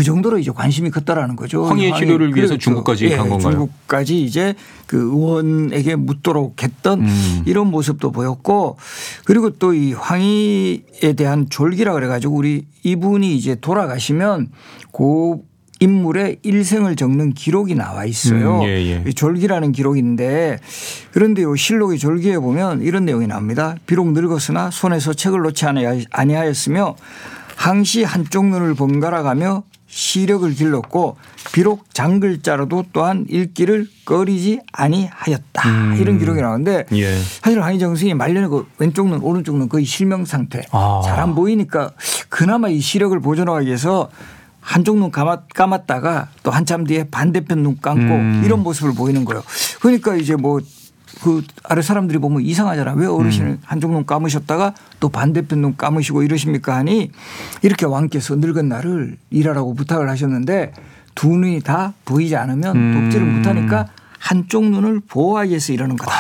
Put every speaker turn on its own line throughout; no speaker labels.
그 정도로 이제 관심이 컸다라는 거죠.
황희의 치료를 위해서
그렇죠.
중국까지 간 건가요?
중국까지 이제 그 의원에게 묻도록 했던 이런 모습도 보였고, 그리고 또 이 황희에 대한 졸기라 그래가지고 우리 이분이 이제 돌아가시면 그 인물의 일생을 적는 기록이 나와 있어요.
예.
졸기라는 기록인데, 그런데 이 실록의 졸기에 보면 이런 내용이 나옵니다. 비록 늙었으나 손에서 책을 놓지 아니하였으며 항시 한쪽 눈을 번갈아가며 시력을 길렀고 비록 장글자라도 또한 읽기를 꺼리지 아니하였다. 이런 기록이 나오는데 사실 황희정승이 말년에 그 왼쪽 눈 오른쪽 눈 거의 실명 상태 잘 안 보이니까 그나마 이 시력을 보존하기 위해서 한쪽 눈 감았다가 또 한참 뒤에 반대편 눈 감고 이런 모습을 보이는 거예요. 그러니까 이제 뭐 그 아래 사람들이 보면 이상하잖아. 왜 어르신을 한쪽 눈 감으셨다가 또 반대편 눈 감으시고 이러십니까 하니 이렇게 왕께서 늙은 나를 일하라고 부탁을 하셨는데 두 눈이 다 보이지 않으면 돕지를 못하니까 한쪽 눈을 보호하기 위해서 이러는 거다.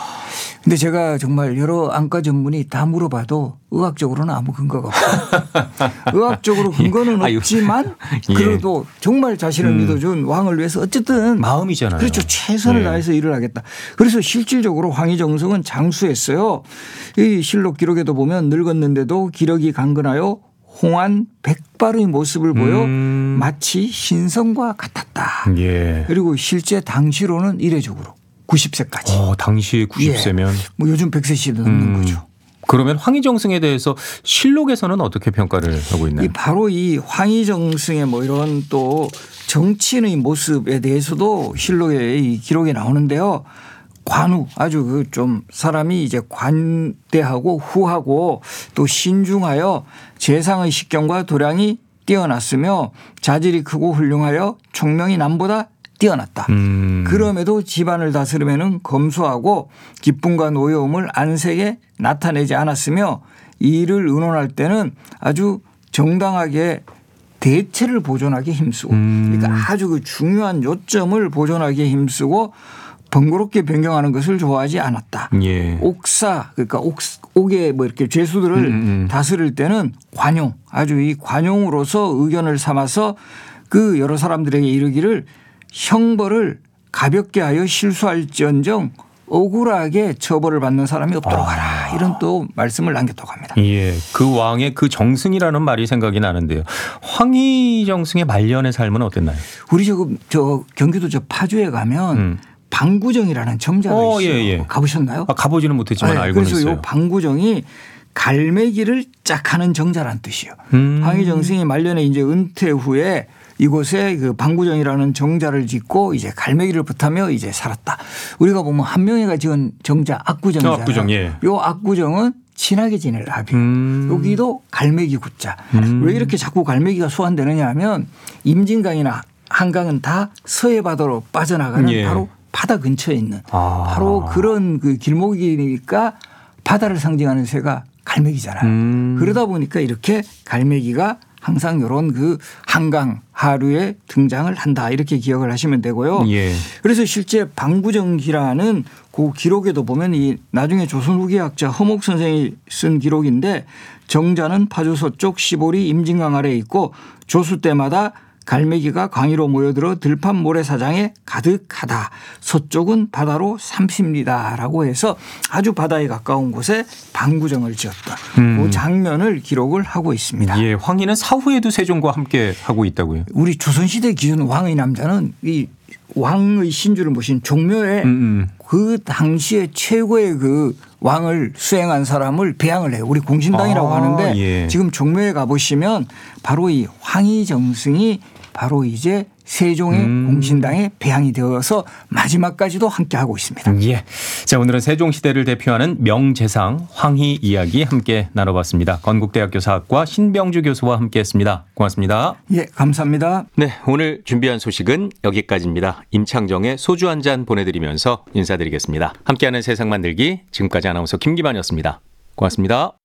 근데 제가 정말 여러 안과 전문의 다 물어봐도 의학적으로는 아무 근거가 없어요. 의학적으로 근거는 없지만 그래도 정말 자신을 믿어준 왕을 위해서 어쨌든
마음이잖아요.
그렇죠. 최선을 다해서 일을 하겠다. 그래서 실질적으로 황희정승은 장수했어요. 이 실록 기록에도 보면 늙었는데도 기력이 강건하여 홍한 백발의 모습을 보여 마치 신성과 같았다. 그리고 실제 당시로는 이례적으로 90세까지.
당시 90세면.
뭐 요즘 100세씩 넘는 거죠.
그러면 황희정승에 대해서 실록에서는 어떻게 평가를 하고 있나요?
바로 이 황희정승의 뭐 이런 또 정치인의 모습에 대해서도 실록에 이 기록이 나오는데요. 관우 아주 그 좀 사람이 이제 관대하고 후하고 또 신중하여 재상의 식견과 도량이 뛰어났으며 자질이 크고 훌륭하여 총명이 남보다 뛰어났다. 그럼에도 집안을 다스리면은 검소하고 기쁨과 노여움을 안색에 나타내지 않았으며 이를 의논할 때는 아주 정당하게 대체를 보존하기 힘쓰고 그러니까 아주 그 중요한 요점을 보존하기 힘쓰고 번거롭게 변경하는 것을 좋아하지 않았다. 옥사 그러니까 옥의 뭐 이렇게 죄수들을 다스릴 때는 관용 아주 이 관용으로서 의견을 삼아서 그 여러 사람들에게 이르기를 형벌을 가볍게 하여 실수할지언정 억울하게 처벌을 받는 사람이 없도록 하라. 이런 또 말씀을 남겼다고 합니다.
그 왕의 그 정승이라는 말이 생각이 나는데요. 황희정승의 말년의 삶은 어땠나요?
우리 저 경기도 저 파주에 가면 방구정이라는 정자가 있어요. 가보셨나요?
가보지는 못했지만 알고는
그래서
있어요.
이 방구정이 갈매기를 짝하는 정자란 뜻이에요. 황희정승이 말년에 이제 은퇴 후에 이곳에 그 방구정이라는 정자를 짓고 이제 갈매기를 붙하며 이제 살았다. 우리가 보면 한명회가 지은 정자 압구정이잖아요.
압구정,
요 압구정은 친하게 지낼 압이. 여기도 갈매기 구자. 왜 이렇게 자꾸 갈매기가 소환되느냐 하면 임진강이나 한강은 다 서해 바다로 빠져나가는 바로 바다 근처에 있는 바로 그런 그 길목이니까 바다를 상징하는 새가 갈매기잖아요. 그러다 보니까 이렇게 갈매기가 항상 이런 그 한강 하류에 등장을 한다 이렇게 기억을 하시면 되고요. 그래서 실제 방구정기라는 그 기록에도 보면 이 나중에 조선 후기학자 허목 선생이 쓴 기록인데 정자는 파주 서쪽 시보리 임진강 아래에 있고 조수 때마다 갈매기가 강의로 모여들어 들판 모래사장에 가득하다. 서쪽은 바다로 30리다라고 해서 아주 바다에 가까운 곳에 방구정을 지었다. 그 장면을 기록을 하고 있습니다.
황희는 사후에도 세종과 함께 하고 있다고요?
우리 조선시대 기준 왕의 남자는 이 왕의 신주를 모신 종묘에 그 당시에 최고의 그 왕을 수행한 사람을 배양을 해요. 우리 공신당이라고 하는데 지금 종묘에 가보시면 바로 이 황희정승이 바로 이제 세종의 공신당에 배양이 되어서 마지막까지도 함께하고 있습니다.
자, 오늘은 세종시대를 대표하는 명재상 황희 이야기 함께 나눠봤습니다. 건국대학교 사학과 신병주 교수와 함께했습니다. 고맙습니다.
감사합니다.
네, 오늘 준비한 소식은 여기까지입니다. 임창정의 소주 한 잔 보내드리면서 인사드리겠습니다. 함께하는 세상 만들기 지금까지 아나운서 김기만이었습니다. 고맙습니다.